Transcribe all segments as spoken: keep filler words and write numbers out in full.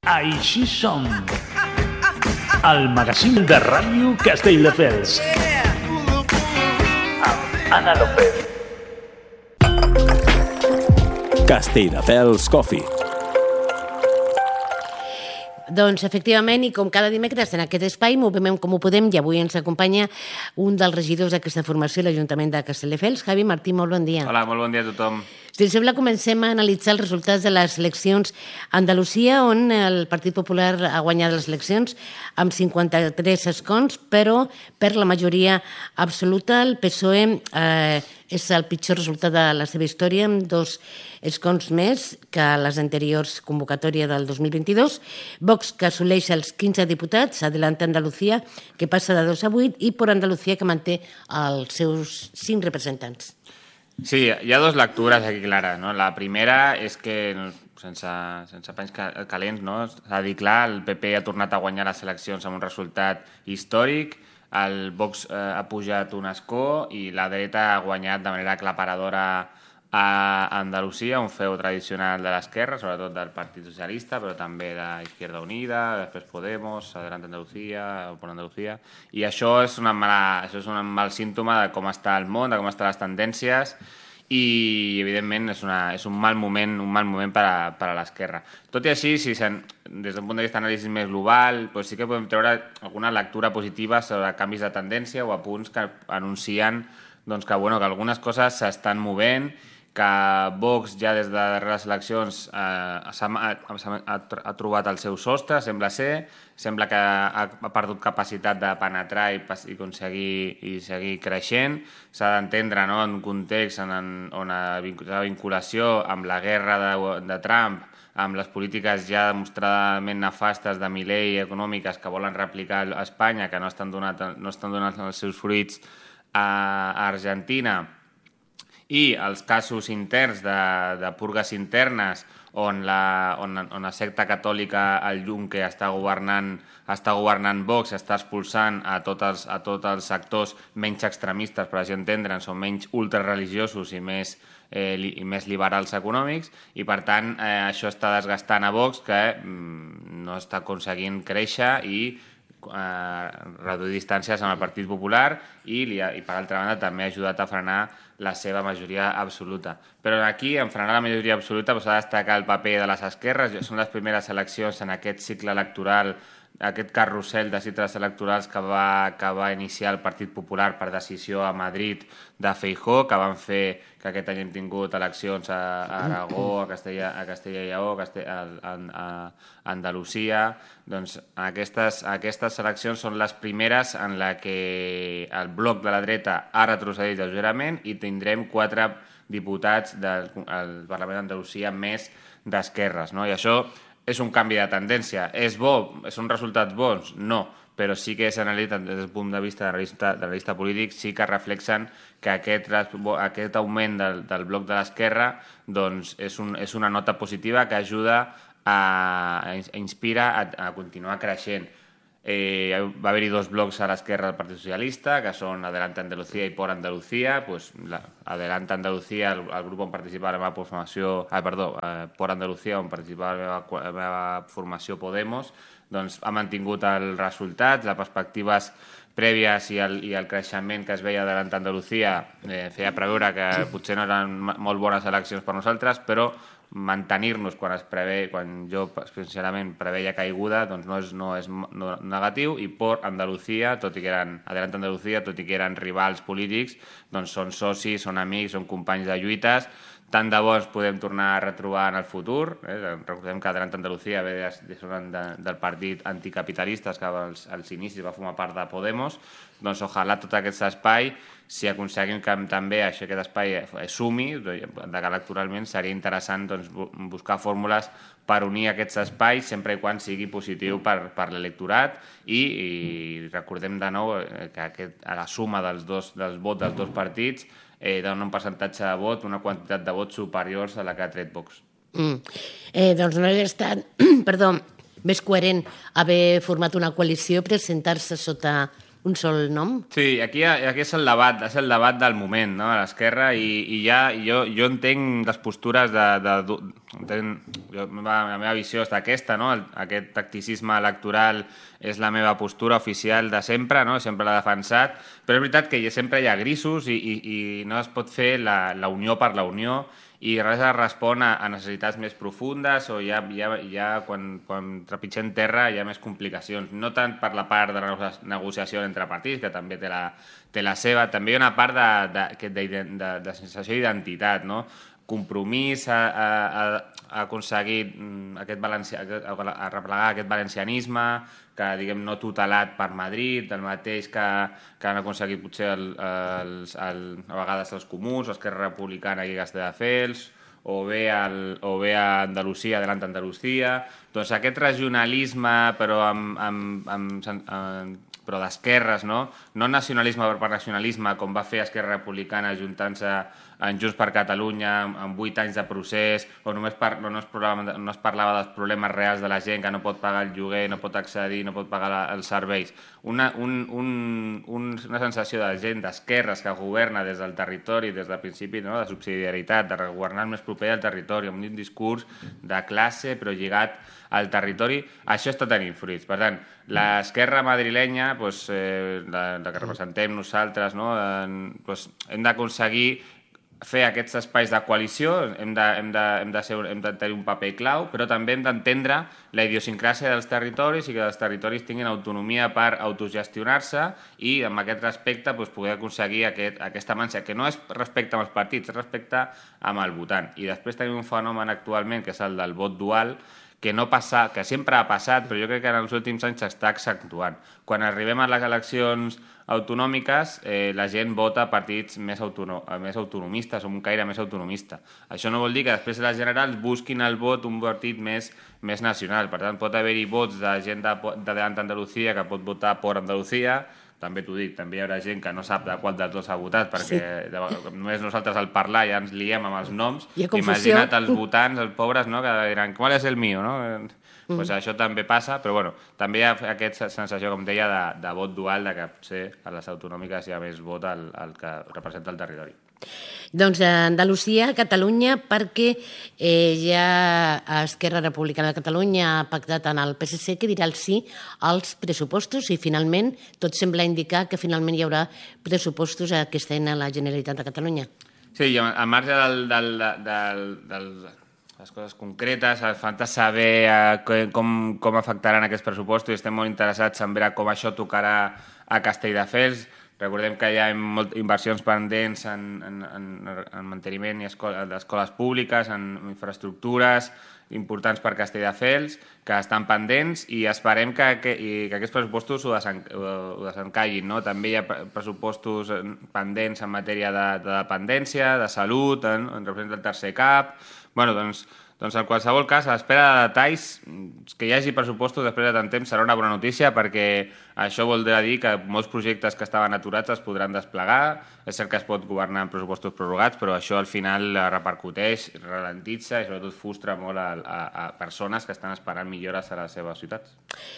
Així som. El magazín de ràdio Castelldefels. Amb Anna López. Castelldefels Coffee. Doncs, efectivament, i com cada dimecres en aquest espai, Moviment com ho podem, i avui ens acompanya un dels regidors d'aquesta formació, l'Ajuntament de Castelldefels, Javi Martí, molt bon dia. Hola, molt bon dia a tothom. Si us sembla, comencem a analitzar els resultats de les eleccions a Andalusia, on el Partit Popular ha guanyat les eleccions amb cinquanta-tres escons, però per la majoria absoluta el P S O E eh, és el pitjor resultat de la seva història, amb dos escons més que les anteriors convocatòries del dos mil vint-i-dos. Vox, que assoleix els quinze diputats, Adelante Andalucía, que passa de dos a vuit, i Por Andalucía, que manté els seus cinc representants. Sí, hi ha dues lectures aquí clares, no? La primera és que, sense, sense panys calents, no? S'ha de dir clar, el P P ha tornat a guanyar les eleccions amb un resultat històric, el Vox eh, ha pujat un escó i la dreta ha guanyat de manera aclaparadora a Andalusia, un feu tradicional de l'esquerra, sobretot del Partit Socialista, però també d'Izquierda Unida, després Podemos, Adelante Andalucía, Por Andalucía, i això és, una mala, això és un mal símptoma de com està el món, de com estan les tendències, i evidentment és, una, és un mal moment, un mal moment per a, per a l'esquerra. Tot i així, si des d'un punt de vista d'anàlisi més global, doncs sí que podem treure alguna lectura positiva sobre canvis de tendència o apunts que anuncien doncs, que, bueno, que algunes coses s'estan movent, que Vox ja des de les eleccions eh, ha, ha, ha trobat el seu sostre, sembla ser, sembla que ha, ha perdut capacitat de penetrar i, i aconseguir i seguir creixent. S'ha d'entendre, no?, en un context en, en, on la vinculació amb la guerra de, de Trump, amb les polítiques ja demostradament nefastes de Milei econòmiques que volen replicar a Espanya, que no estan donant, no estan donant els seus fruits a, a Argentina, i els casos interns de, de purgues internes on la, on, on la secta catòlica al Yunque està governant, està governant Vox, està expulsant a tots els, a tots els sectors menys extremistes, per això entendre'ns, són menys ultrareligiosos i més, eh, li, i més liberals econòmics, i per tant eh, això està desgastant a Vox, que mm, no està aconseguint créixer i Eh, reduir distàncies amb el Partit Popular i, i per altra banda també ha ajudat a frenar la seva majoria absoluta. Però aquí, en frenar la majoria absoluta, s'ha de destacar el paper de les esquerres. Són les primeres eleccions en aquest cicle electoral, aquest carrusel de cicles electorals que va, que va iniciar el Partit Popular per decisió a Madrid de Feijóo, que van fer que aquest any hem tingut eleccions a, a Aragó, a Castella, a Castella i Lleó, a, Castella, a, a Andalusia. Doncs aquestes, aquestes eleccions són les primeres en la que el bloc de la dreta ha retrocedit lleugerament i tindrem quatre diputats del Parlament d'Andalusia més d'esquerres, no? I això és un canvi de tendència. És bo? Són resultats bons? No. Però sí que és analitzat des del punt de vista de l'analista, de l'analista polític, sí que reflexen que aquest, aquest augment del, del bloc de l'esquerra doncs, és, un, és una nota positiva que ajuda a, a inspira a, a continuar creixent. Eh, va haver-hi dos blocs a l'esquerra del Partit Socialista, que són Adelante Andalucía i Por Andalucía. Pues, la, Adelante Andalucía, el, el grup on participava la meva formació, ah, perdó, eh, Por Andalucía, on participava la meva, la meva formació Podemos, doncs ha mantingut els resultats, les perspectives prèvies i el, i el creixement que es veia Adelante Andalucía eh, feia preveure que potser no eren molt bones eleccions per nosaltres, però mantenir-nos quan es prevé, quan jo sincerament preveia caiguda, doncs no és, no és no, negatiu, i Por Andalucía, tot i que eren Adelante Andalucía, tot i que eren rivals polítics, doncs són socis, són amics, són companys de lluites. Tant de bo ens podem tornar a retrobar en el futur. Eh? Recordem que Adelante Andalucía ve de, de, de, del partit anticapitalistes que als, als inicis va formar part de Podemos. Doncs ojalà tot aquest espai, si aconseguim que també aquest espai sumi, de que electoralment seria interessant doncs, buscar fórmules per unir aquests espais sempre i quan sigui positiu per, per l'electorat i, i recordem de nou que aquest, a la suma dels, dos, dels vots dels dos partits eh, dona un percentatge de vot, una quantitat de vots superiors a la que ha tret Vox. Mm. Eh, doncs no hauria estat perdó, més coherent haver format una coalició i presentar-se sota un sol nom? Sí, aquí, aquí és el debat, és el debat del moment, no?, a l'esquerra, i, i ja jo, jo entenc les postures de... de, de entenc, jo, la meva visió és aquesta, no?, el, aquest tacticisme electoral és la meva postura oficial de sempre, no?, sempre l'he defensat, però és veritat que sempre hi ha grisos i, i, i no es pot fer la, la unió per la unió, i res es respon a, a necessitats més profundes o ja, ja, ja quan, quan trepitgem terra hi ha més complicacions. No tant per la part de la negociació entre partits, que també té la, té la seva, també hi ha una part de, de, de, de, de sensació d'identitat, no? Compromís a, a, a aconseguir aquest valencià, a replegar aquest valencianisme que, diguem, no tutelat per Madrid, el mateix que, que han aconseguit potser el, els, el, a vegades els comuns, l'Esquerra Republicana i Castelldefels, o bé, el, o bé a Andalusia, Adelante Andalucía. Doncs aquest regionalisme, però amb, amb, amb, amb però d'esquerres, no? No nacionalisme per nacionalisme, com va fer Esquerra Republicana ajuntant-se en Junts per Catalunya amb vuit anys de procés, on només par no, es parlava, no es parlava dels problemes reals de la gent, que no pot pagar el lloguer, no pot accedir, no pot pagar la, els serveis. Una, un, un, un, una sensació de gent d'esquerres que governa des del territori, des del principi, no?, de subsidiarietat, de governar més proper al territori, amb un discurs de classe però lligat al territori, això està tenint fruits. Per tant, l'esquerra madrilenya, doncs, eh, la, la que representem nosaltres, no?, eh, doncs, hem d'aconseguir fer aquests espais de coalició, hem de, hem de, hem de, ser, hem de tenir un paper clau, però també hem d'entendre la idiosincràsia dels territoris i que els territoris tinguin autonomia per autogestionar-se i, amb aquest respecte, doncs, poder aconseguir aquest, aquesta manxa, que no és respecte amb els partits, és respecte amb el votant. I després tenim un fenomen actualment, que és el del vot dual, que no passa, que sempre ha passat, però jo crec que en els últims anys s'està accentuant. Quan arribem a les eleccions autonòmiques, eh, la gent vota partits més, autono més autonomistes o un caire més autonomista. Això no vol dir que després les generals busquin el vot un partit més, més nacional. Per tant, pot haver-hi vots de gent de, de Adelante Andalucía que pot votar per Andalucía. També t'ho dic, també hi haurà gent que no sap de qual dels dos ha votat, perquè sí. Només nosaltres al parlar ja ens liem amb els noms. Imagina't els votants, els pobres, no?, que diran, qual és el mío, no? Mm. Pues això també passa, però bueno, també hi ha aquesta sensació, com deia, de, de vot dual, de que potser a les autonòmiques hi ha més vot al, al que representa el territori. Doncs a Andalusia, Catalunya, perquè eh, ja Esquerra Republicana de Catalunya ha pactat amb el P S C que dirà el sí als pressupostos i finalment tot sembla indicar que finalment hi haurà pressupostos aquest any a la Generalitat de Catalunya. Sí, al marge del, del, del, del, les coses concretes, falta saber eh, com, com afectaran aquests pressupostos i estem molt interessats en veure com això tocarà a Castelldefels. Recordem que hi ha molt inversions pendents en, en, en, en manteniment d'escoles públiques, en infraestructures importants per Castelldefels, que estan pendents i esperem que, que, i que aquests pressupostos ho, desen, ho desencallin. No? També hi ha pressupostos pendents en matèria de, de dependència, de salut, en, en representa el tercer cap. Bueno, doncs, doncs en qualsevol cas, a l'espera de detalls, que hi hagi pressupostos després de tant temps serà una bona notícia perquè això voldrà dir que molts projectes que estaven aturats es podran desplegar. És cert que es pot governar amb pressupostos prorrogats, però això al final repercuteix, ralentitza i sobretot frustra molt a, a, a persones que estan esperant millores a les seves ciutats.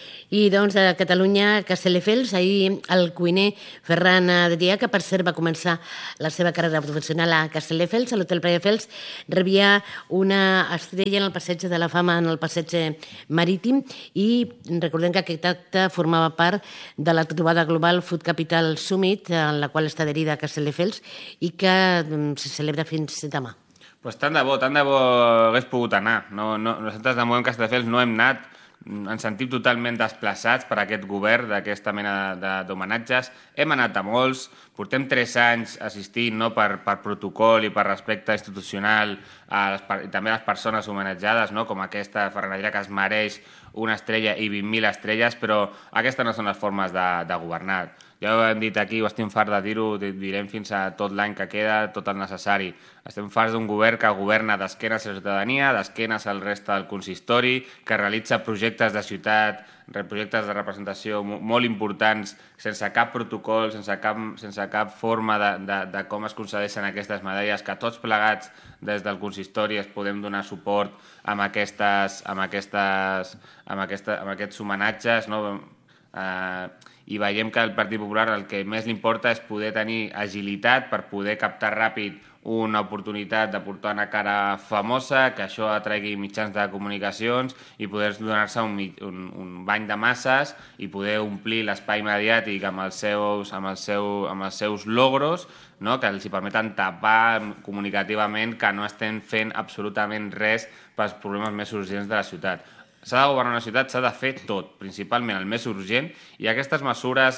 I doncs a Catalunya, Castelldefels, ahir el cuiner Ferran Adrià, que per cert va començar la seva carrera professional a Castelldefels, a l'Hotel Playafels, rebia una estrella en el passeig de la fama, en el passeig marítim, i recordem que aquest acte formava part de la trobada global Food Capital Summit, en la qual està adherida a Castelldefels i que se celebra fins demà. Pues tant de bo, tant de bo hagués pogut anar. No, no, nosaltres de moment Castelldefels no hem anat, ens sentim totalment desplaçats per aquest govern d'aquesta mena d'homenatges. Hem anat a molts, portem tres anys assistint, no, per, per protocol i per respecte institucional a les, i també a les persones homenatjades, no, com aquesta Ferran Adrià, que es mereix una estrella i vint mil estrelles, però aquestes no són les formes de, de governar. Ja ho hem dit aquí, ho estem farts de dir-ho, direm fins a tot l'any que queda, tot el necessari. Estem farts d'un govern que governa d'esquenes a la ciutadania, d'esquenes al reste del consistori, que realitza projectes de ciutat, projectes de representació molt importants, sense cap protocol, sense cap, sense cap forma de, de, de com es concedeixen aquestes medalles, que tots plegats des del consistori es podem donar suport amb, aquestes, amb, aquestes, amb, aquesta, amb aquests homenatges, no? eh, i veiem que al Partit Popular el que més li importa és poder tenir agilitat per poder captar ràpid una oportunitat de portar una cara famosa, que això atregui mitjans de comunicacions i poder donar-se un, un, un bany de masses i poder omplir l'espai mediàtic amb els seus, amb els seu, amb els seus logros, no? Que els hi permeten tapar comunicativament que no estem fent absolutament res pels problemes més urgents de la ciutat. S'ha de governar una ciutat, s'ha de fer tot, principalment el més urgent, i aquestes mesures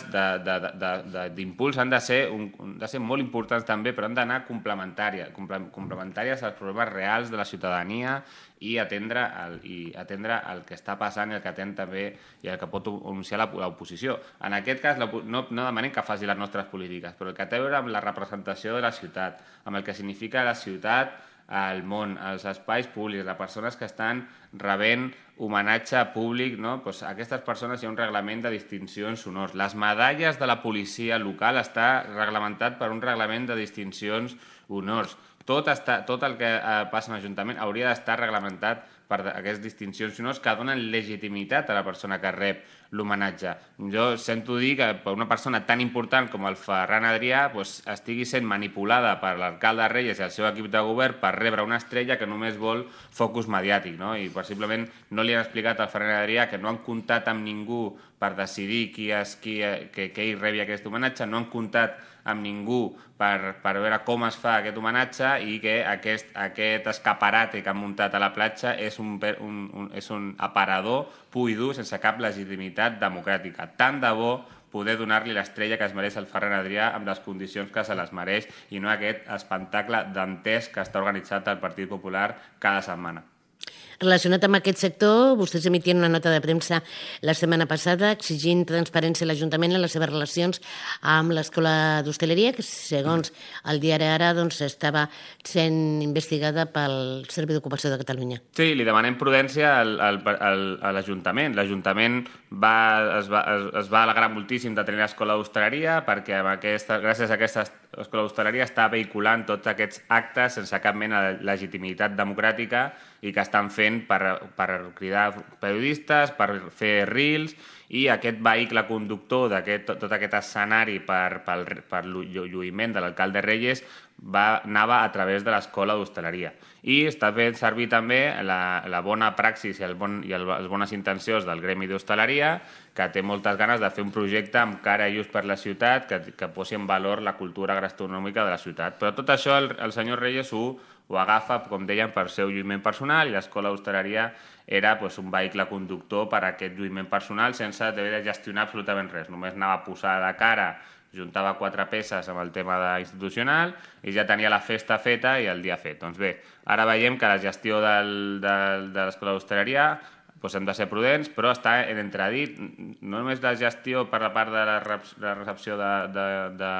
d'impuls han de ser, un, de ser molt importants també, però han d'anar complementàries, complementàries als problemes reals de la ciutadania i atendre el, i atendre el que està passant i el que atén també i el que pot anunciar l'oposició. En aquest cas, no, no demanem que faci les nostres polítiques, però el que té a veure amb la representació de la ciutat, amb el que significa la ciutat al món, als espais públics, a persones que estan rebent homenatge públic, no? Pues a aquestes persones hi ha un reglament de distincions honors. Les medalles de la policia local està reglamentat per un reglament de distincions honors. Tot, està, tot el que eh, passa en l'Ajuntament hauria d'estar reglamentat per aquestes distincions honors que donen legitimitat a la persona que rep l'homenatge. Jo sento dir que per una persona tan important com el Ferran Adrià pues, estigui sent manipulada per l'alcalde Reyes i el seu equip de govern per rebre una estrella que només vol focus mediàtic, no? I possiblement no li han explicat al Ferran Adrià que no han comptat amb ningú per decidir qui és, qui, que, que ell rebi aquest homenatge, no han comptat amb ningú per, per veure com es fa aquest homenatge i que aquest, aquest escaparate que han muntat a la platja és un, un, un, és un aparador pur i dur sense cap legitimitat democràtica. Tant de bo poder donar-li l'estrella que es mereix el Ferran Adrià amb les condicions que se les mereix i no aquest espectacle dantesc que està organitzat al Partit Popular cada setmana. Relacionat amb aquest sector, vostès emitien una nota de premsa la setmana passada exigint transparència a l'Ajuntament en les seves relacions amb l'Escola d'Hostaleria, que segons el diari Ara doncs, estava sent investigada pel Servei d'Ocupació de Catalunya. Sí, li demanem prudència al, al, al, a l'Ajuntament. L'Ajuntament va, es, va, es, es va alegrar moltíssim de tenir l'Escola d'Hostaleria perquè amb aquesta, gràcies a aquesta Escola d'Hostaleria està vehiculant tots aquests actes sense cap mena de legitimitat democràtica i que estan fent per, per cridar periodistes, per fer reels, i aquest vehicle conductor d'aquest tot aquest escenari per, per, per el lluïment de l'alcalde Reyes va, anava a través de l'Escola d'Hostaleria. I està fent servir també la, la bona praxis i, el bon, i el, les bones intencions del Gremi d'Hostaleria, que té moltes ganes de fer un projecte amb cara i ulls per la ciutat, que, que posi en valor la cultura gastronòmica de la ciutat. Però tot això el, el senyor Reyes ho, ho agafa, com deien, per seu lluïment personal, i l'Escola d'Hostaleria era pues, un vehicle conductor per a aquest lluïment personal sense haver de gestionar absolutament res. Només anava a posar de cara, juntava quatre peces amb el tema de institucional i ja tenia la festa feta i el dia fet. Doncs bé, ara veiem que la gestió del, del, de l'Escola d'Hostaleria doncs hem de ser prudents, però està en entredit no només la gestió per la part de la, rep, la recepció de, de, de,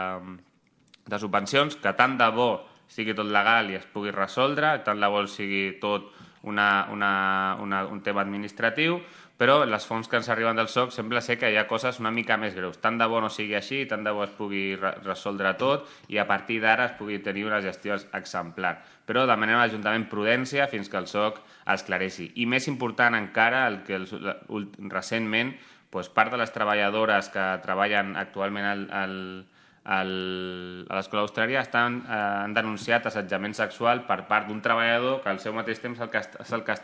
de subvencions, que tant de bo sigui tot legal i es pugui resoldre, tant de bo sigui tot una, una, una, un tema administratiu, però les fonts que ens arriben del S O C sembla ser que hi ha coses una mica més greus. Tant de bo no sigui així, tant de bo es pugui re resoldre tot i a partir d'ara es pugui tenir una gestió exemplar. Però demanem a l'Ajuntament prudència fins que el S O C esclareixi. I més important encara, el que el, el, recentment doncs part de les treballadores que treballen actualment al, al El, a l'Escola d'Hostaleria estan, eh, han denunciat assetjament sexual per part d'un treballador que al seu mateix temps és el que, és el que